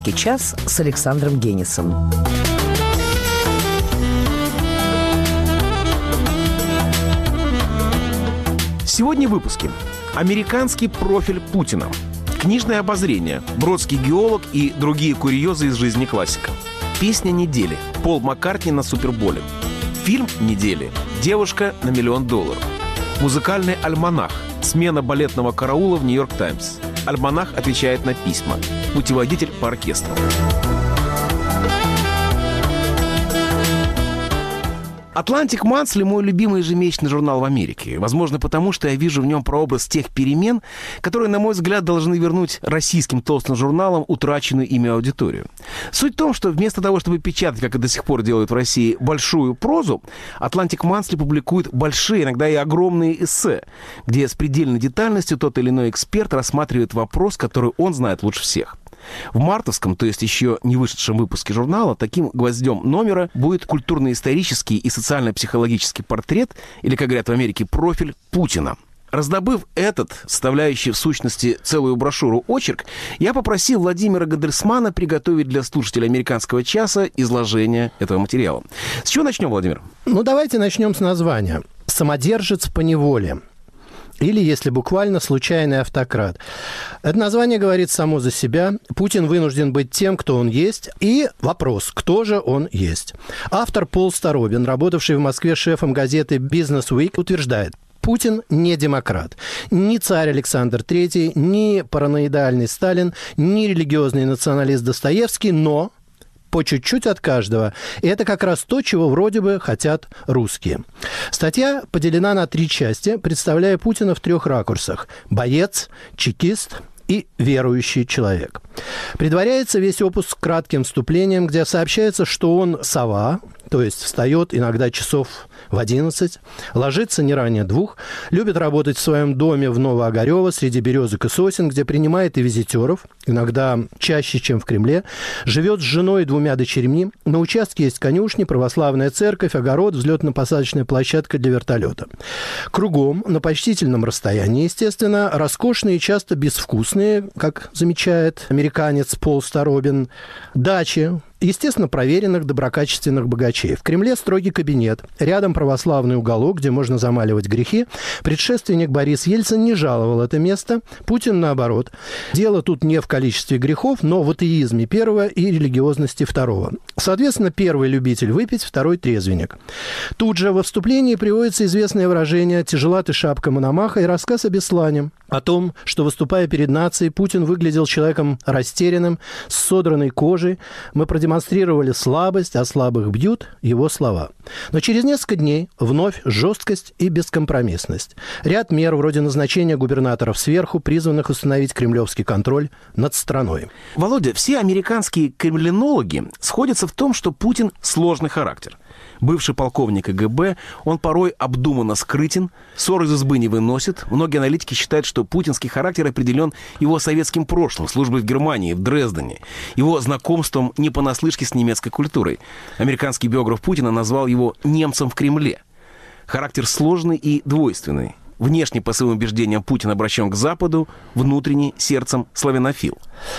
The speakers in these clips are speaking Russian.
Час с Александром Генисом. Сегодня в выпуске. Американский профиль Путина. Книжное обозрение. Бродский геолог и другие курьезы из жизни классика. Песня недели. Пол Маккартни на Суперболе. Фильм недели. Девушка на $1 миллион. Музыкальный альманах. Смена балетного караула в Нью-Йорк Таймс. Альманах отвечает на письма. Путеводитель по оркестру. «Атлантик Мансли» — мой любимый ежемесячный журнал в Америке. Возможно, потому что я вижу в нем прообраз тех перемен, которые, на мой взгляд, должны вернуть российским толстым журналам утраченную ими аудиторию. Суть в том, что вместо того, чтобы печатать, как и до сих пор делают в России, большую прозу, «Атлантик Мансли» публикует большие, иногда и огромные эссе, где с предельной детальностью тот или иной эксперт рассматривает вопрос, который он знает лучше всех. В мартовском, то есть еще не вышедшем выпуске журнала, таким гвоздем номера будет культурно-исторический и социально-психологический портрет, или, как говорят в Америке, профиль Путина. Раздобыв этот, составляющий в сущности целую брошюру очерк, я попросил Владимира Гадельсмана приготовить для слушателей «Американского часа» изложение этого материала. С чего начнем, Владимир? Давайте начнем с названия. «Самодержец по неволе». Или, если буквально, случайный автократ. Это название говорит само за себя. Путин вынужден быть тем, кто он есть. И вопрос, кто же он есть? Автор Пол Старобин, работавший в Москве шефом газеты «Business Week», утверждает: Путин не демократ. Ни царь Александр III, ни параноидальный Сталин, ни религиозный националист Достоевский, но по чуть-чуть от каждого. И это как раз то, чего вроде бы хотят русские. Статья поделена на 3 части, представляя Путина в 3 ракурсах. Боец, чекист и верующий человек. Предваряется весь опус кратким вступлением, где сообщается, что он сова, то есть встает иногда часов в 11, ложится не ранее 2, любит работать в своем доме в Новоогарево среди березок и сосен, где принимает и визитеров, иногда чаще, чем в Кремле, живет с женой и 2 дочерьми, на участке есть конюшни, православная церковь, огород, взлетно-посадочная площадка для вертолета. Кругом, на почтительном расстоянии, естественно, роскошные и часто безвкусные, как замечает американец Пол Старобин, дачи, естественно, проверенных доброкачественных богачей. В Кремле строгий кабинет. Рядом православный уголок, где можно замаливать грехи. Предшественник Борис Ельцин не жаловал это место. Путин, наоборот. Дело тут не в количестве грехов, но в атеизме первого и религиозности второго. Соответственно, первый любитель выпить, второй трезвенник. Тут же во вступлении приводится известное выражение «тяжела ты шапка Мономаха» и рассказ о Беслане. О том, что, выступая перед нацией, Путин выглядел человеком растерянным, с содранной кожей. Мы продемонстрировали слабость, а слабых бьют, его слова. Но через несколько дней вновь жесткость и бескомпромиссность. Ряд мер вроде назначения губернаторов сверху, призванных установить кремлевский контроль над страной. Володя, все американские кремлинологи сходятся в том, что Путин сложный характер. Бывший полковник КГБ, он порой обдуманно скрытен, ссор из избы не выносит. Многие аналитики считают, что путинский характер определен его советским прошлым, службой в Германии, в Дрездене, его знакомством не понаслышке с немецкой культурой. Американский биограф Путина назвал его «немцем в Кремле». Характер сложный и двойственный. Внешне, по своим убеждениям, Путин обращен к Западу, внутренне, сердцем славянофил.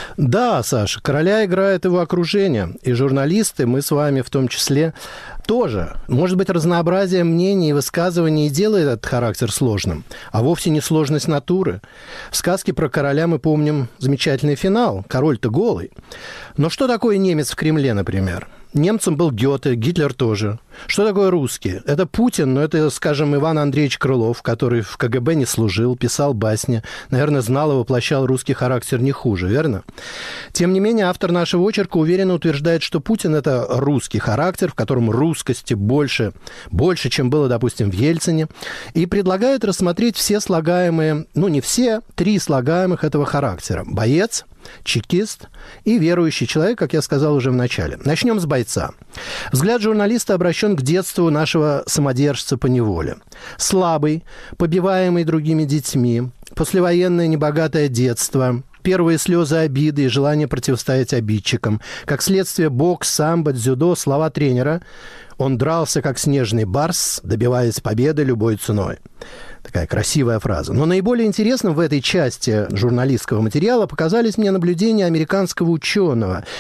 Да, Саша, короля играет его окружение. И журналисты, мы с вами в том числе, тоже. Может быть, разнообразие мнений и высказываний делает этот характер сложным, а вовсе не сложность натуры. В сказке про короля мы помним замечательный финал. Король-то голый. Но что такое немец в Кремле, например? Немцем был Гёте, Гитлер тоже. Что такое русский? Это Путин, но это, скажем, Иван Андреевич Крылов, который в КГБ не служил, писал басни. Наверное, знал и воплощал русский характер не хуже, верно? Тем не менее, автор нашего очерка уверенно утверждает, что Путин – это русский характер, в котором русскости больше, чем было, допустим, в Ельцине, и предлагает рассмотреть все слагаемые, не все, 3 слагаемых этого характера. Боец, чекист и верующий человек, как я сказал уже в начале. Начнем с бойца. Взгляд журналиста обращен к детству нашего самодержца по неволе. Слабый, побиваемый другими детьми, послевоенное небогатое детство, первые слезы обиды и желание противостоять обидчикам. Как следствие, бокс, самбо, дзюдо, слова тренера. Он дрался, как снежный барс, добиваясь победы любой ценой. Такая красивая фраза. Но наиболее интересным в этой части журналистского материала показались мне наблюдения американского ученого,